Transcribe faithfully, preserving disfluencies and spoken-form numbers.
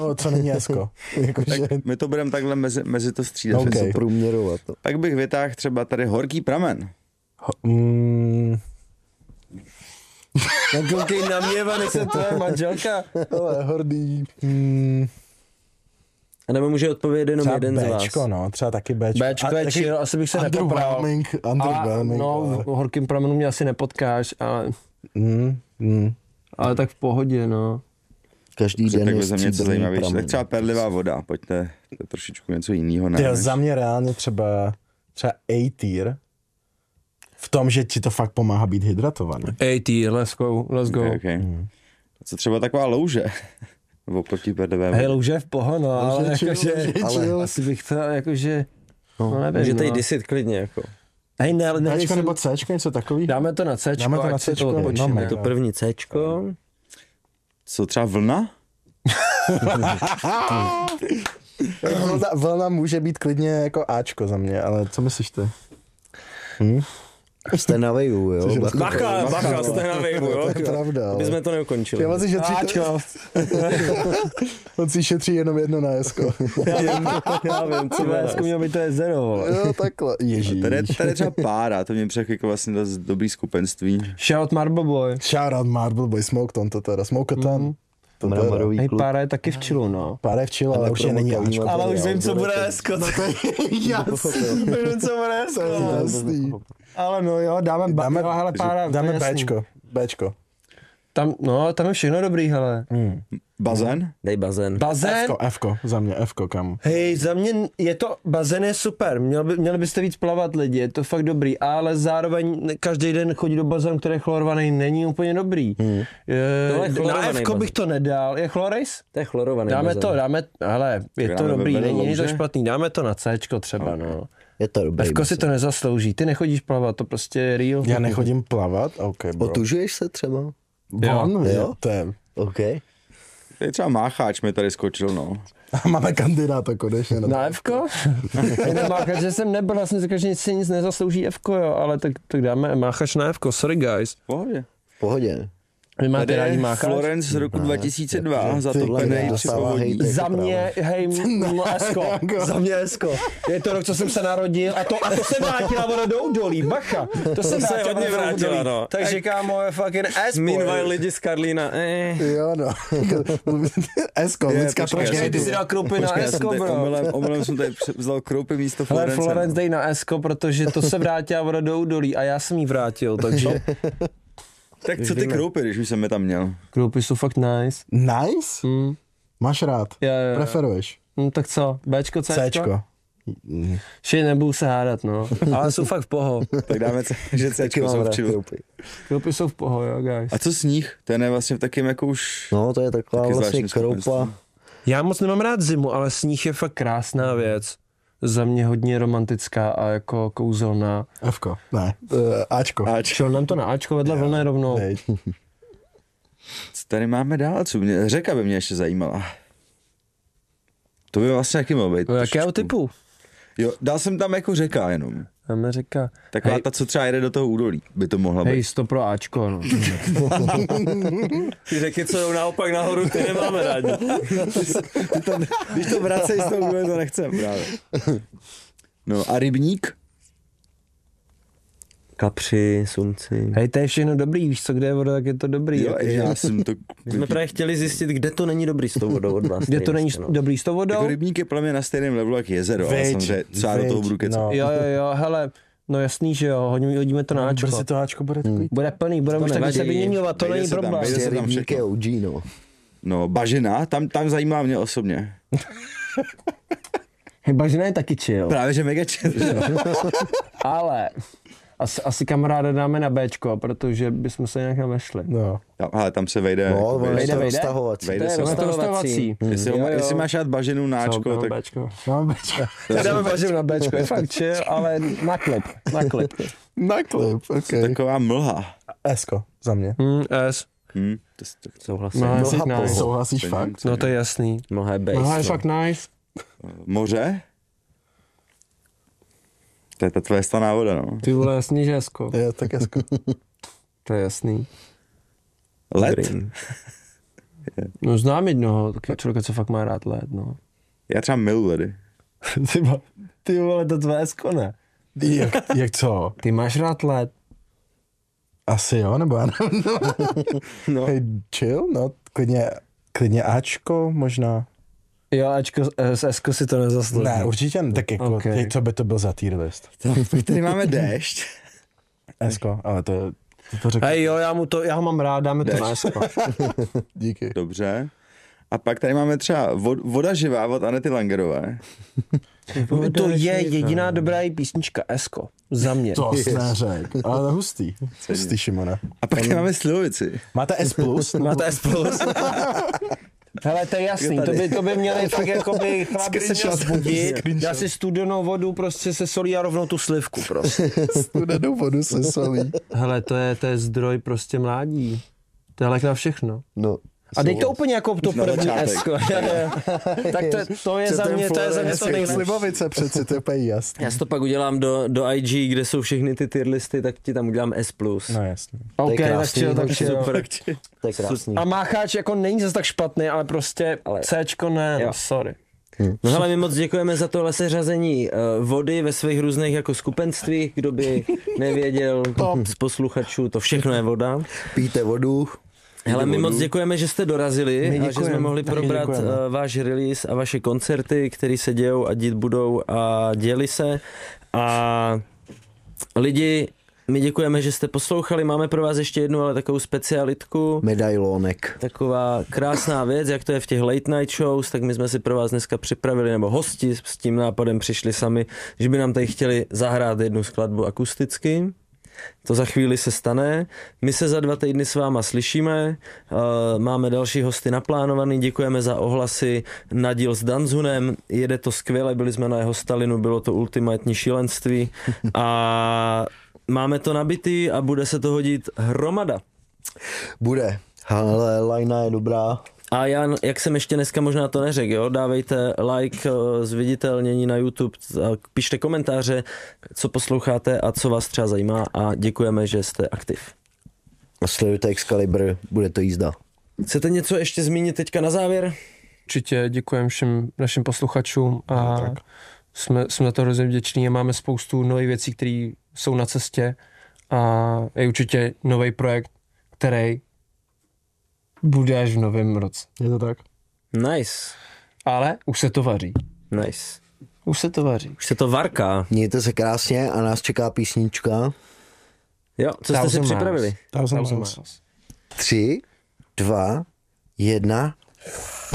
No, co není Esko. Jakože... Tak my to budeme takhle mezi, mezi to střídat. Okay. Průměrovat to. Tak bych vytáhl třeba tady horký pramen. Ho, mm... Nakoukej na mě, Vany, se tvoje manželka. Ale hordý... Mm... A nebo může odpovědět jenom třeba jeden Bčko, z vás. no, třeba taky Bčko. Bčko je chill, asi bych se nepopral. Underwhelming, underwhelming. No, v horkým pramenu mě asi nepotkáš, ale... Mm, mm. Ale tak v pohodě, no. Každý den je za něco zajímavější. pramen. Tak třeba perlivá voda, pojďte, to je trošičku něco jiného. Ne, Tyjo, za mě reálně třeba, třeba A-tier, v tom, že ti to fakt pomáhá být hydratovaný. A-tier, let's go, let's go. Okay, okay. Mm. Co třeba taková louže? Oproti perlivé Hej, vodě. louže je v poho, no, ale Louže jakože... chill, Ale chill. asi bych to jakože... No, nevím, Můžete no. jí disit klidně, jako. Hej, ne, ale Bčko nevím, nebo Cčko, něco takový? dáme to na Cčko, Dáme to na ať si Cčko, to no, odpočíme. mega. To první Cčko. Co třeba vlna? Vlna, vlna může být klidně jako Ačko za mě, ale co myslíš ty? Hm? Jste na vejvu, jo? Což je Bacha, bacha, jste na vejvu, jo? To je pravda, ale... Aby jsme to neukončili. Ty on si šetří, Ačko. on si šetří jenom jedno na Esko. Já vím, já vím, co má Esko, mělo by to je zero, vole. Jo, takhle. Ježíš. Tady, tady je třeba pára, to mě přijde jako vlastně dost dobrý skupenství. Shout Marble Boy. Shout out Marble Boy, Smoketon to teda, Smoketon. Mhm. To teda. Mramorový Hej, klub. pára je taky v chillu, no. Pár je v chill, ale A už je není nepromokavý Ačko. materiál. Ale už vím, co bude bude to- Esko. No to je jasný. Vím, co bude To je Esko. jasný. Ale no jo, dáme, Dáme, jo, hele, pára, to dáme je jasný. Bčko. Bčko. Tam, no, tam je všechno dobrý, hele. Hmm. Bazén? Dej bazén. Bazén? Fko, Fko, za mě Fko, kam. Hej, za mě je to, bazén je super, Měl by, měli byste víc plavat lidi, je to fakt dobrý, ale zároveň každý den chodit do bazénu, který je chlorovaný, není úplně dobrý. Hmm. Tohle je Je, na chlorovaný Fko bazén. bych to nedal, je chlorejs? To je chlorovaný Dáme bazén. to, dáme, ale je Tak to dáme dobrý, vedle není to louže? špatný, dáme to na Cčko třeba, no. Je to dobrý Fko si bazén. to nezaslouží, ty nechodíš plavat, to prostě je real. Já nechodím plavat, ok, bro. Otužuješ se třeba? Von, Jo. jo, to je. OK. Tady třeba Mácháč mi tady skočil, no. Máme kandidáta konečně. Na Na Fko? Hej, nemáchač, že jsem nebyl, já jsem říkal, že si nic nezaslouží Fko, jo, ale tak, tak dáme máchač na Fko, sorry guys. V pohodě. V pohodě. Vy máte Tady rádi je máchač? Florence z roku dva tisíce dva, tohle zatopený při dostává povodní. hejt. Za mě, hej, no Esko, za mě Esko. Je to rok, co jsem se narodil a to, a to se vrátila voda do údolí, bacha. To se se vrátila hodně voda do vrátila, údolí. no. Takže kámo, je fucking Esko. Meanwhile lidi z Karlína. Eh. Jo, no. Esko, Je, lidská počkej, tragédie. Ty si dal kroupy na Počkej, já jsem Esko, tady bro. omylem, omylem jsem tady vzal kroupy místo Hele, Florence. Florence dej na Esko, protože to se vrátila voda do údolí a já jsem jí vrátil, takže Tak co ty kroupy, když už jsem je tam měl? kroupy jsou fakt nice. Nice? Hm. Máš rád? Jo, jo, jo. Preferuješ? Hm, tak co, Bčko, Cčko? Cčko. Še nebudu se hádat, no. Ale jsou fakt v poho. Tak dáme, C, že Cčko jsou v chillu. Kroupy jsou v poho, jo, guys. A co sníh? Ten je vlastně v takým jako už... No to je taková Taky vlastně zvláštní kroupa. skupenství. Já moc nemám rád zimu, ale sníh je fakt krásná věc. Za mě hodně romantická a jako kouzelná. Fko. Ne. Uh, Ačko. A Šel nám to na Ačko vedle vlny rovnou. Hej. co tady máme dál? Co mě, řeka by mě ještě zajímala. To by vlastně jaký mohl být. O jakého typu? Jo, dal jsem tam jako řeka jenom. Máme říká. Taková Hej. ta, co třeba jede do toho údolí, by to mohla Hej, být. sto pro Ačko, no. Ty řeky, co jdou naopak nahoru, ty nemáme rádi. Když to vracej z toho údolí, to nechcem právě. No a rybník? Kapři, sumci. Hej, to je všechno dobrý, víš co, kde je voda, tak je to dobrý. Jo, jakože- já jsem to... My jsme právě chtěli zjistit, kde to není dobrý s tou vodou od vás. Kde to není no. dobrý s tou vodou? Jako rybník je podle mě na stejném levelu jak jezero, ale Viď, samozřejmě, co já do toho viď, budu kecat. no. Jo, jo, jo, hele, no jasný, že jo, hodíme, hodíme to na Ačko. Brzy to Ačko bude takový. Bude plný, budeme už taky nevadí. se vyměňovat, to Vejde není se tam, problém. vejde Prostě se tam rybník všechno. je O G, no. No, bažina, tam, tam zajímá mě osobně. Hej, bažina je taky chill, Právě, že mega chill, že jo. ale asi, asi kamaráda dáme na Bčko, protože bychom se nějak nevešli. No. Tam, ale tam se vejde. No, jako ono je vejde. to vejde? roztahovací. Vejde To je se. roztahovací. Jestli, Jo, ho, jo. jestli máš rád bažinu na Co, Ačko, dáme tak Bčko. Mám Bčko. Dáme bažinu na Bčko, je fakt chill, ale na klip, na klip. Na klip, ok. taková mlha. Esko, za mě. Hmm, S. Hm, to, to, Souhlasím. No, Mlha jsi poho. nice. Souhlasíš to fakt? No to je jasný. Mlha je base. No, je no. fakt nice. Moře? To je ta tvoje staná voda, no. Ty vole, jasný, že Esko. Jo, tak Esko. To je jasný. Led? Green. No znám jednoho, takového člověka, co fakt má rád led, no. Já třeba milu ledy. Ty, ba, ty vole, to tvé esko, ne? Jak, jak co? Ty máš rád led? Asi jo, nebo já nevím. No. Hej, chill, no, klidně, klidně Ačko možná. Jo, Ačko, s Esko si to nezaslouží. Ne, určitě ne, tak jako, Okay. okay. co by to byl za tier list? Tak tady máme déšť. Esko, ale to je, to řekl. Hej jo, já, mu to, já ho mám rád, dáme to na Esko. Díky. Dobře. A pak tady máme třeba vod, Voda živá od Anety Langerové. To je jediná dobrá její písnička Esko. Za mě. To jsi neřek, ale hustý. Hustý, Šimona. A pak tady máme Slivovici. Máte S plus? Máte S plus. Hele, to je jasný, to by, to by měli fakt jakoby chlap by se měl zbudit, dá si studenou vodu prostě se solí a rovnou tu slivku prostě. Studenou vodu se solí. Hele, to je, to je zdroj prostě mládí. To je lék na všechno. No. A dej to úplně jako to Na první začátek. esko. tak to, to je za mě, to je za mě to nejlepší. Slivovice přeci, to je úplně jasný. Já si to pak udělám do, do I G, kde jsou všechny ty tier listy, tak ti tam udělám S plus. No jasně. OK, tak krásný, chill, tak to je chill. super. To je krásný. A mácháč jako není zase tak špatný, ale prostě Ale- Cčko ne, no, Jo. sorry. No hele, my moc děkujeme za tohle seřazení uh, vody ve svých různých jako skupenstvích, kdo by nevěděl z posluchačů, to všechno je voda. Pijte vodu. Hele, my moc děkujeme, že jste dorazili My a že děkujeme, jsme mohli taky probrat uh, děkujeme. váš release a vaše koncerty, které se dějou a dít budou a děli se. A lidi, my děkujeme, že jste poslouchali, máme pro vás ještě jednu, ale takovou specialitku. Medailonek. Taková krásná věc, jak to je v těch late night shows, tak my jsme si pro vás dneska připravili, nebo hosti s tím nápadem přišli sami, že by nám tady chtěli zahrát jednu skladbu akusticky. To za chvíli se stane. My se za dva týdny s váma slyšíme, máme další hosty naplánovaný, děkujeme za ohlasy na díl s Danzunem, jede to skvěle, byli jsme na jeho Stalinu, bylo to ultimátní šílenství a máme to nabitý a bude se to hodit hromada. Bude. Ale lajna je dobrá. A Jan, jak jsem ještě dneska možná to neřekl, jo? Dávejte like, eh, zviditelnění na YouTube, a pište komentáře, co posloucháte a co vás třeba zajímá a děkujeme, že jste aktiv. A sledujte Excalibur, bude to jízda. Chcete něco ještě zmínit teďka na závěr? Určitě děkujeme všem našim posluchačům a jsme, jsme na to hrozně vděční a máme spoustu nových věcí, které jsou na cestě a je určitě nový projekt, který bude až v novém roce. Je to tak? Nice, Ale už se to vaří. nice. Už se to vaří. Už se to varká. Mějte se krásně a nás čeká písnička. Jo, co jste si Thousand připravili? Miles. Thousand Thousand Miles. Miles. Tři, dva, jedna.